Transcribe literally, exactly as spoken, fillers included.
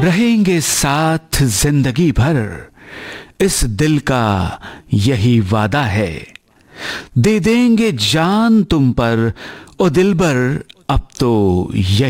रहेंगे साथ जिंदगी भर, इस दिल का यही वादा है। दे देंगे जान तुम पर ओ दिलबर, अब तो यही